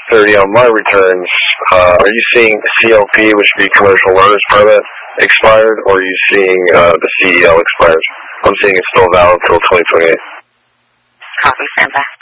30 on my returns. Are you seeing CLP, which would be commercial learner's permit, expired, or are you seeing the CEL expired? I'm seeing it's still valid until 2028. Copy, stand by.